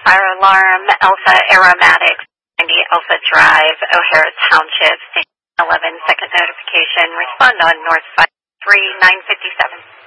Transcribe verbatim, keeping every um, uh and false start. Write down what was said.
Fire alarm, Alpha Aromatics, ninety Alpha Drive, O'Hara Township, eleven second notification. Respond on North five three nine fifty-seven.